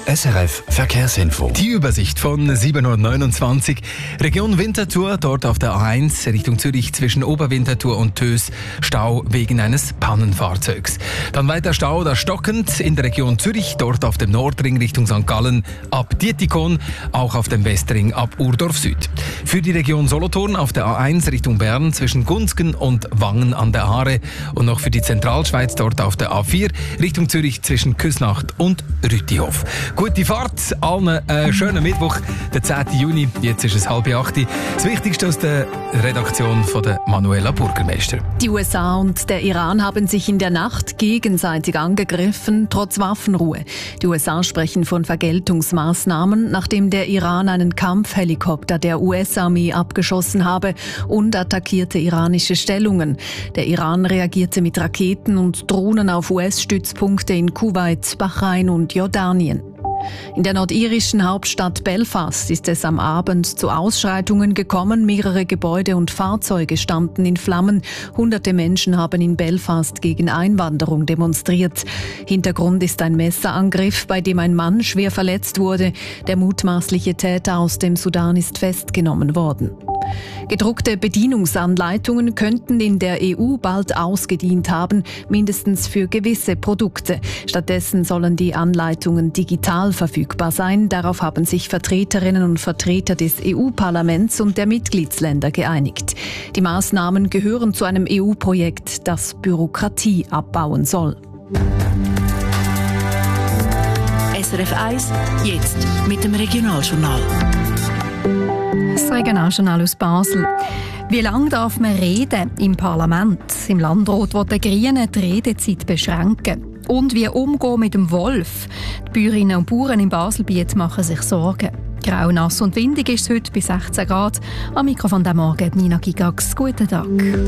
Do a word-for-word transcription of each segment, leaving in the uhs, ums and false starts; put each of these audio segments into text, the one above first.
S R F Verkehrsinfo. Die Übersicht von sieben Uhr neunundzwanzig. Region Winterthur, dort auf der A eins Richtung Zürich zwischen Oberwinterthur und Tös. Stau wegen eines Pannenfahrzeugs. Dann weiter Stau oder stockend in der Region Zürich, dort auf dem Nordring Richtung Sankt Gallen ab Dietikon, auch auf dem Westring ab Urdorf Süd. Für die Region Solothurn auf der A eins Richtung Bern zwischen Gunzgen und Wangen an der Aare und noch für die Zentralschweiz dort auf der A vier Richtung Zürich zwischen Küsnacht und Rütihof. Gute Fahrt, allen äh, schönen Mittwoch, der zehnten Juni. Jetzt ist es halb acht. Das Wichtigste aus der Redaktion von der Manuela Burgermeister. Die U S A und der Iran haben sich in der Nacht gegenseitig angegriffen, trotz Waffenruhe. Die U S A sprechen von Vergeltungsmaßnahmen, nachdem der Iran einen Kampfhelikopter der U S-Armee abgeschossen habe und attackierte iranische Stellungen. Der Iran reagierte mit Raketen und Drohnen auf U S-Stützpunkte in Kuwait, Bahrain und Jordanien. In der nordirischen Hauptstadt Belfast ist es am Abend zu Ausschreitungen gekommen. Mehrere Gebäude und Fahrzeuge standen in Flammen. Hunderte Menschen haben in Belfast gegen Einwanderung demonstriert. Hintergrund ist ein Messerangriff, bei dem ein Mann schwer verletzt wurde. Der mutmaßliche Täter aus dem Sudan ist festgenommen worden. Gedruckte Bedienungsanleitungen könnten in der E U bald ausgedient haben, mindestens für gewisse Produkte. Stattdessen sollen die Anleitungen digital verfügbar sein. Darauf haben sich Vertreterinnen und Vertreter des E U-Parlaments und der Mitgliedsländer geeinigt. Die Maßnahmen gehören zu einem E U-Projekt, das Bürokratie abbauen soll. S R F eins, jetzt mit dem Regionaljournal. Das Regionaljournal aus Basel. Wie lange darf man reden im Parlament? Im Landrat will der Grünen die Redezeit beschränken. Und wie umgehen mit dem Wolf? Die Bäuerinnen und Bauern im Baselbiet machen sich Sorgen. Grau, nass und windig ist es heute bei sechzehn Grad. Am Mikrofon der Morgen Nina Gigax. Guten Tag.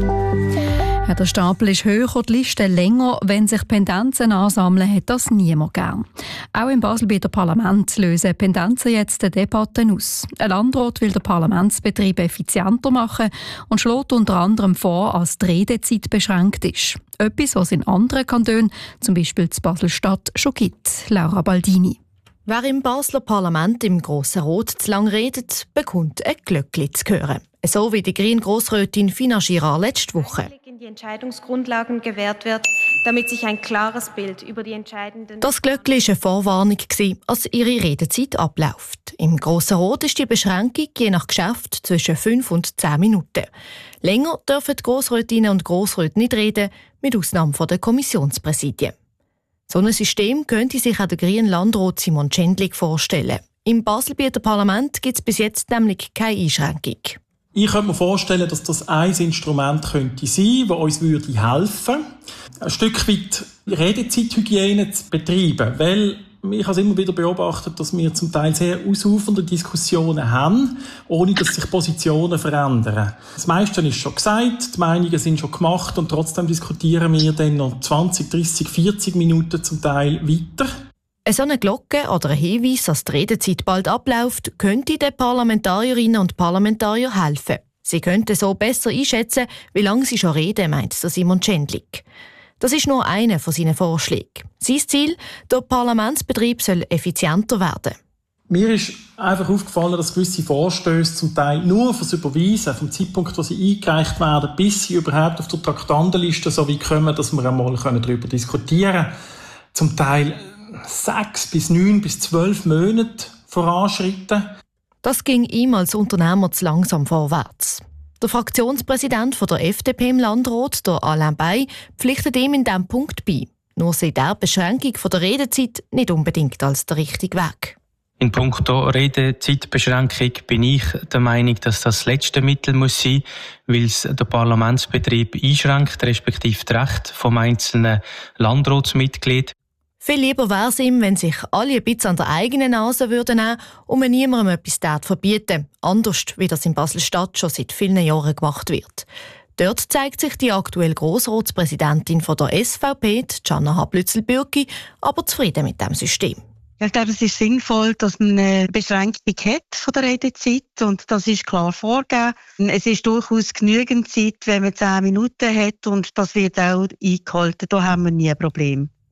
Ja, der Stapel ist höher und die Liste länger. Wenn sich Pendenzen ansammeln, hat das niemand gern. Auch im Baselbieter Parlament lösen Pendenzen jetzt Debatten aus. Ein Landrat will den Parlamentsbetrieb effizienter machen und schlägt unter anderem vor, dass die Redezeit beschränkt ist. Etwas, was in anderen Kantonen, zum Beispiel in Basel-Stadt, schon gibt. Laura Baldini. Wer im Basler Parlament im Grossen Rot zu lang redet, bekommt ein Glöckli zu hören. So wie die grüne Grossrätin Fina Girard letzte Woche. Die Entscheidungsgrundlagen gewährt wird, damit sich ein klares Bild über die entscheidenden... Das Glöckli war eine Vorwarnung, als ihre Redezeit abläuft. Im Grossen Rot ist die Beschränkung je nach Geschäft zwischen fünf und zehn Minuten. Länger dürfen die Grossrätinnen und Grossräte nicht reden, mit Ausnahme der Kommissionspräsidien. So ein System könnte sich auch der grüne Landrat Simon Tschendlik vorstellen. Im Baselbieter Parlament gibt es bis jetzt nämlich keine Einschränkung. Ich könnte mir vorstellen, dass das ein Instrument könnte sein, das uns würde helfen würde, ein Stück weit Redezeithygiene zu betreiben. Weil ich habe immer wieder beobachtet, dass wir zum Teil sehr ausufernde Diskussionen haben, ohne dass sich Positionen verändern. Das meiste ist schon gesagt, die Meinungen sind schon gemacht und trotzdem diskutieren wir dann noch zwanzig, dreissig, vierzig Minuten zum Teil weiter. So eine Glocke oder ein Hinweis, dass die Redezeit bald abläuft, könnte den Parlamentarierinnen und Parlamentariern helfen. Sie könnten so besser einschätzen, wie lange sie schon reden, meint Simon Tschendlik. Das ist nur einer von seinen Vorschlägen. Sein Ziel, der Parlamentsbetrieb soll effizienter werden. Mir ist einfach aufgefallen, dass gewisse Vorstöße zum Teil nur fürs Überweisen, vom Zeitpunkt, wo sie eingereicht werden, bis sie überhaupt auf der Traktandenliste so weit kommen, dass wir einmal darüber diskutieren können, zum Teil sechs bis neun bis zwölf Monate voranschritten. Das ging ihm als Unternehmer zu langsam vorwärts. Der Fraktionspräsident von der F D P im Landrat, der Alain Bay, pflichtet ihm in diesem Punkt bei. Nur sieht er Beschränkung von der Redezeit nicht unbedingt als der richtige Weg. In puncto Redezeitbeschränkung bin ich der Meinung, dass das das letzte Mittel muss sein, weil es den Parlamentsbetrieb einschränkt, respektive das Recht vom einzelnen Landratsmitglied. Viel lieber wäre es ihm, wenn sich alle ein bisschen an der eigenen Nase würden nehmen und man niemandem etwas verbieten. Anders, wie das in Basel-Stadt schon seit vielen Jahren gemacht wird. Dort zeigt sich die aktuelle Grossratspräsidentin von der S V P, Gianna Hablützel-Bürki, aber zufrieden mit dem System. Ich glaube, es ist sinnvoll, dass man eine Beschränkung hat von der Redezeit und das ist klar vorgegeben. Es ist durchaus genügend Zeit, wenn man zehn Minuten hat und das wird auch eingehalten. Da haben wir nie ein Problem.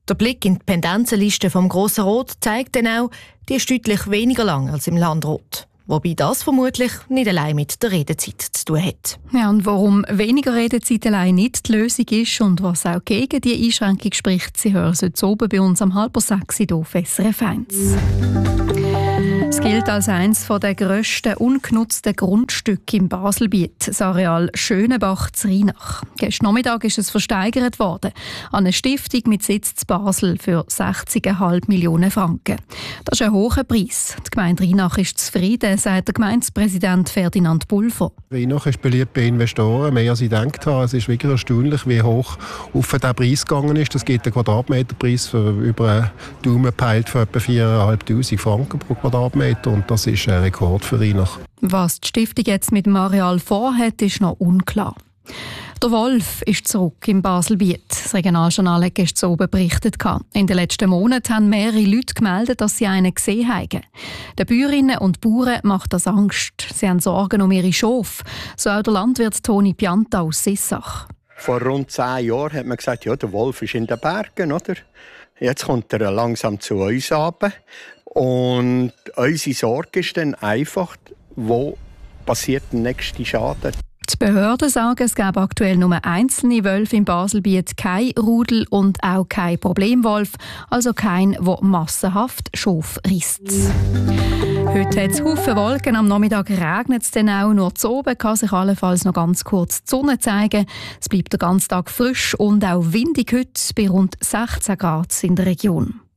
Der Blick in die Pendenzenliste vom Grossen Rat zeigt dann auch, die ist deutlich weniger lang als im Landrat. Wobei das vermutlich nicht allein mit der Redezeit zu tun hat. Ja, und warum weniger Redezeit allein nicht die Lösung ist und was auch gegen die Einschränkung spricht, Sie hören es heute oben bei uns am halber sechs hier auf S R F eins. Es gilt als eines der grössten ungenutzten Grundstücke im Baselbiet, das Areal Schönebach-Zreinach. Gestern Nachmittag ist es versteigert worden an eine Stiftung mit Sitz in Basel für sechzig Komma fünf Millionen Franken. Das ist ein hoher Preis. Die Gemeinde Rheinach ist zufrieden, sagt der Gemeindepräsident Ferdinand Pulver. Rheinach ist beliebt bei Investoren, mehr als ich gedacht habe. Es ist wirklich erstaunlich, wie hoch auf den Preis gegangen ist. Das gibt einen Quadratmeterpreis für über einen Daumen peilt von etwa viertausendfünfhundert Franken pro Quadratmeter. Und das ist ein Rekord für Rheinach. Was die Stiftung jetzt mit dem Areal vorhat, ist noch unklar. Der Wolf ist zurück im Baselbiet. Das Regionaljournal hat gestern oben berichtet. In den letzten Monaten haben mehrere Leute gemeldet, dass sie einen gesehen haben. Den Bäuerinnen und Bauern macht das Angst. Sie haben Sorgen um ihre Schafe. So auch der Landwirt Toni Pianta aus Sissach. Vor rund zehn Jahren hat man gesagt, ja, der Wolf ist in den Bergen, oder? Jetzt kommt er langsam zu uns runter. Und unsere Sorge ist dann einfach, wo passiert der nächste Schaden. Die Behörden sagen, es gäbe aktuell nur einzelne Wölfe im Baselbiet, kein Rudel und auch kein Problemwolf, also kein, der massenhaft Schafe risst. Heute hat es Haufen Wolken, am Nachmittag regnet es dann auch, nur zu oben kann sich allenfalls noch ganz kurz die Sonne zeigen. Es bleibt den ganzen Tag frisch und auch windig heute bei rund sechzehn Grad in der Region.